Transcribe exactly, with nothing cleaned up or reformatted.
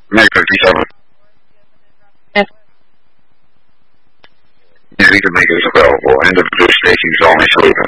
Meg fifty-seven. Yes. Yeah, we can make this available. Individual stations only, so we can